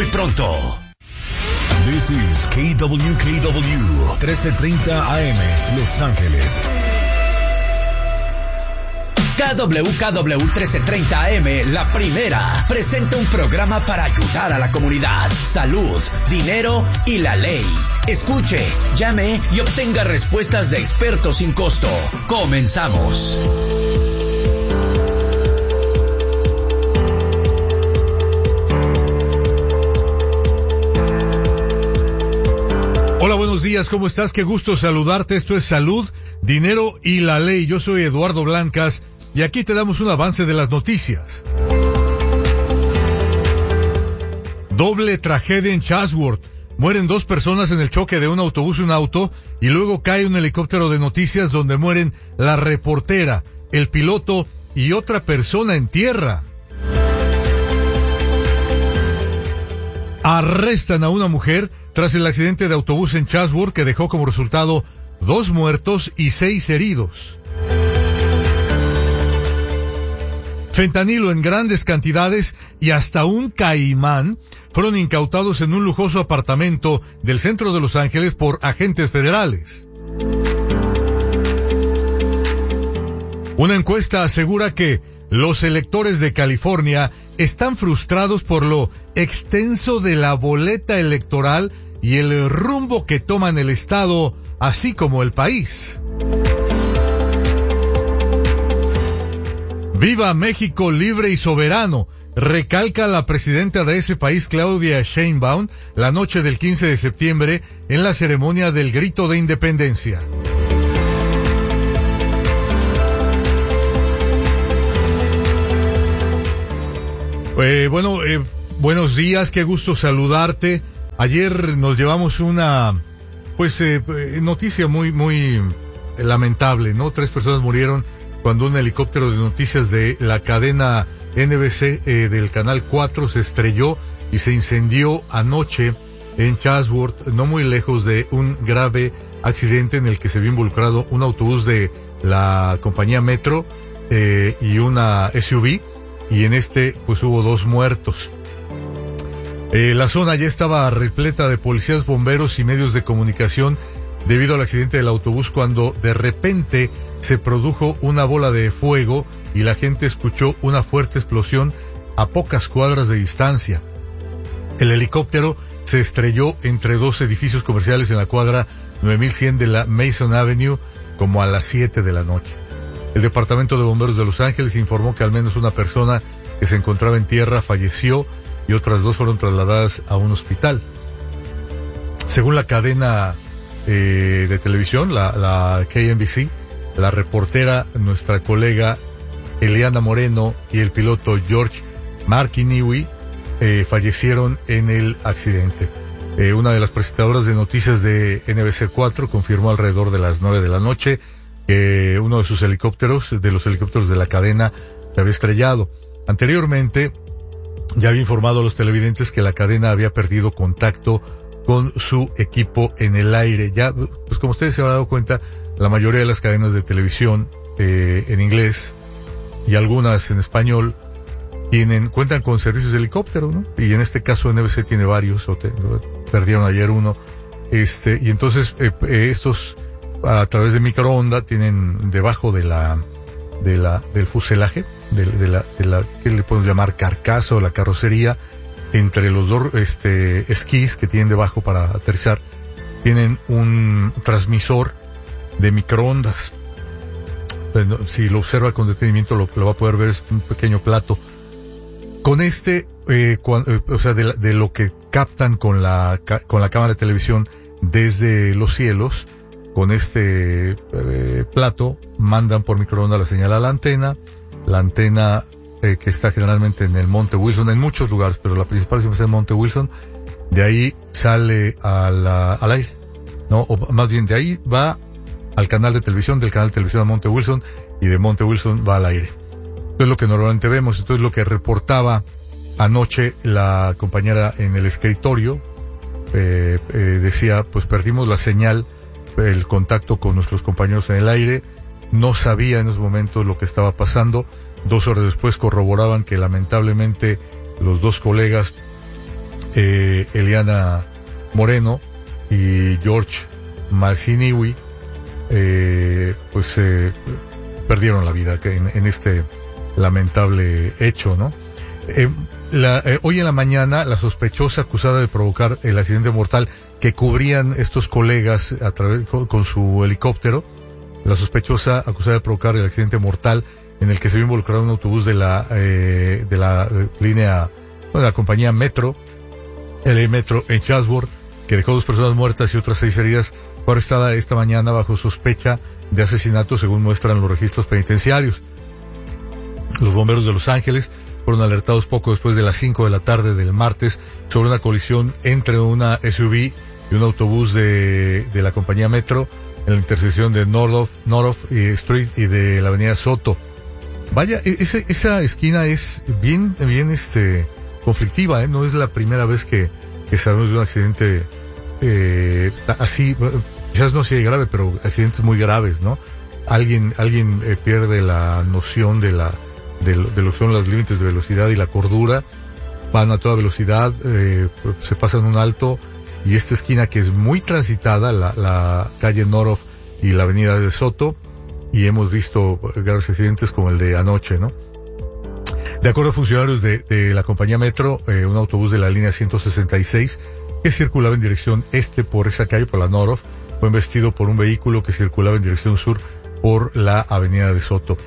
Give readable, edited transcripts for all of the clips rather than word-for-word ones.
muy pronto. This is KWKW 1330 AM, Los Ángeles. KWKW 1330 AM, La Primera, presenta un programa para ayudar a la comunidad. Salud, dinero y la ley. Escuche, llame y obtenga respuestas de expertos sin costo. Comenzamos. Hola, buenos días, ¿cómo estás? Qué gusto saludarte. Esto es Salud, Dinero y la Ley. Yo soy Eduardo Blancas y aquí te damos un avance de las noticias. Doble tragedia en Chatsworth. Mueren 2 personas en el choque de un autobús y un auto, y luego cae un helicóptero de noticias donde mueren la reportera, el piloto y otra persona en tierra. Arrestan a una mujer tras el accidente de autobús en Chatsworth que dejó como resultado 2 muertos y 6 heridos. Fentanilo en grandes cantidades y hasta un caimán fueron incautados en un lujoso apartamento del centro de Los Ángeles por agentes federales. Una encuesta asegura que los electores de California están frustrados por lo extenso de la boleta electoral y el rumbo que toman el estado, así como el país. ¡Viva México libre y soberano!, recalca la presidenta de ese país, Claudia Sheinbaum, la noche del 15 de septiembre en la ceremonia del Grito de Independencia. Buenos días, qué gusto saludarte. Ayer nos llevamos una, noticia muy lamentable, ¿no? 3 personas murieron cuando un helicóptero de noticias de la cadena NBC del Canal 4 se estrelló y se incendió anoche en Chatsworth, no muy lejos de un grave accidente en el que se vio involucrado un autobús de la compañía Metro y una SUV, y en este hubo 2 muertos. La zona ya estaba repleta de policías, bomberos y medios de comunicación debido al accidente del autobús cuando de repente se produjo una bola de fuego y la gente escuchó una fuerte explosión a pocas cuadras de distancia. El helicóptero se estrelló entre 2 edificios comerciales en la cuadra 9100 de la Mason Avenue como a las 7 de la noche. El Departamento de Bomberos de Los Ángeles informó que al menos una persona que se encontraba en tierra falleció y otras 2 fueron trasladadas a un hospital. Según la cadena de televisión, la KNBC, la reportera, nuestra colega Eliana Moreno, y el piloto George Markiniwi fallecieron en el accidente. Una de las presentadoras de noticias de NBC4 confirmó alrededor de las 9 de la noche que uno de sus helicópteros, de los helicópteros de la cadena, se había estrellado. Anteriormente, ya había informado a los televidentes que la cadena había perdido contacto con su equipo en el aire. Ya, pues como ustedes se habrán dado cuenta, la mayoría de las cadenas de televisión en inglés y algunas en español cuentan con servicios de helicóptero, ¿no? Y en este caso NBC tiene varios, perdieron ayer uno, y entonces estos a través de microondas tienen debajo del fuselaje, de la ¿qué le podemos llamar? Carcasa o la carrocería, entre los 2 esquís que tienen debajo para aterrizar, tienen un transmisor de microondas. Bueno, si lo observa con detenimiento lo va a poder ver, es un pequeño plato. Con de lo que captan con la cámara de televisión desde los cielos, con este plato mandan por microondas la señal a la antena que está generalmente en el Monte Wilson, en muchos lugares, pero la principal siempre está en Monte Wilson. De ahí sale al aire, ¿no? O más bien, de ahí va al canal de televisión, del canal de televisión a Monte Wilson, y de Monte Wilson va al aire. Esto es lo que normalmente vemos. Esto es lo que reportaba anoche la compañera en el escritorio. Decía, pues perdimos la señal, el contacto con nuestros compañeros en el aire. No sabía en esos momentos lo que estaba pasando. 2 horas después corroboraban que lamentablemente los 2 colegas Eliana Moreno y George Marciniwi, perdieron la vida en este lamentable hecho, ¿no? Hoy en la mañana, la sospechosa acusada de provocar el accidente mortal que cubrían estos colegas con su helicóptero, la sospechosa acusada de provocar el accidente mortal en el que se vio involucrado un autobús de la línea, de la compañía Metro, LA Metro en Chatsworth, que dejó 2 personas muertas y otras 6 heridas, fue arrestada esta mañana bajo sospecha de asesinato, según muestran los registros penitenciarios. Los bomberos de Los Ángeles fueron alertados poco después de las 5 de la tarde del martes sobre una colisión entre una SUV y un autobús de la compañía Metro en la intersección de North Street y de la avenida Soto. Vaya, esa esquina es bien conflictiva, ¿eh? No es la primera vez que sabemos de un accidente así, quizás no sea grave, pero accidentes muy graves, ¿no? Alguien pierde la noción de lo que son los límites de velocidad y la cordura, van a toda velocidad, se pasan un alto, y esta esquina que es muy transitada, la calle North y la avenida de Soto, y hemos visto graves accidentes como el de anoche, ¿no? De acuerdo a funcionarios de la compañía Metro, un autobús de la línea 166 que circulaba en dirección este por esa calle, por la North, fue embestido por un vehículo que circulaba en dirección sur por la avenida de Soto.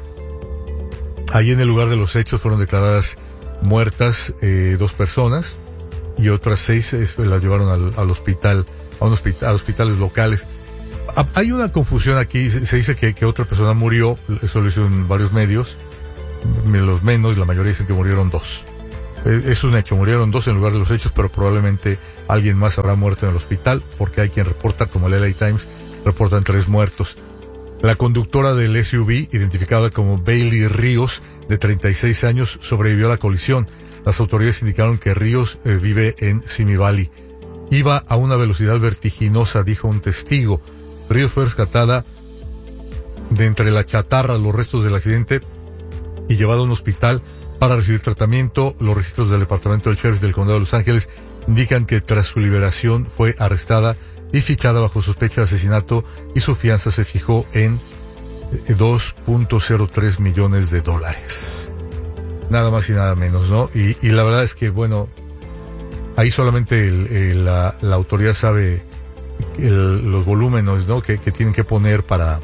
Ahí en el lugar de los hechos fueron declaradas muertas 2 personas y otras 6 las llevaron al hospital, a hospitales locales. Hay una confusión aquí, se dice que otra persona murió, eso lo hicieron varios medios, los menos, la mayoría dicen que murieron 2. Es un hecho, murieron 2 en lugar de los hechos, pero probablemente alguien más habrá muerto en el hospital, porque hay quien reporta, como el LA Times, reportan 3 muertos. La conductora del SUV, identificada como Bailey Ríos, de 36 años, sobrevivió a la colisión. Las autoridades indicaron que Ríos vive en Simi Valley. Iba a una velocidad vertiginosa, dijo un testigo. Ríos fue rescatada de entre la chatarra, los restos del accidente, y llevada a un hospital para recibir tratamiento. Los registros del Departamento del Sheriff del Condado de Los Ángeles indican que tras su liberación fue arrestada y fichada bajo sospecha de asesinato, y su fianza se fijó en $2.03 millones. Nada más y nada menos, ¿no? Y la verdad es que, bueno, ahí solamente la autoridad sabe los volúmenes, ¿no? que tienen que poner para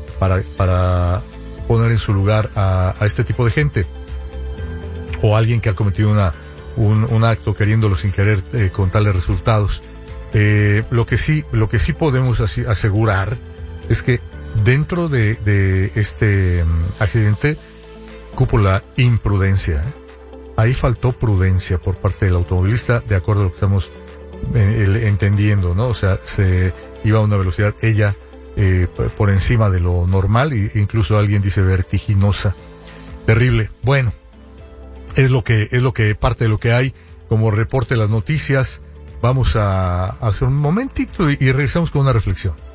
poner en su lugar a este tipo de gente, o alguien que ha cometido un acto queriéndolo sin querer, con tales resultados. Lo que sí podemos asegurar es que dentro de este accidente cupo la imprudencia, ¿eh? Ahí faltó prudencia por parte del automovilista, de acuerdo a lo que estamos entendiendo, ¿no? O sea, se iba a una velocidad ella por encima de lo normal, e incluso alguien dice vertiginosa. Terrible. Bueno, es lo que parte de lo que hay como reporte de las noticias. Vamos a hacer un momentito y regresamos con una reflexión.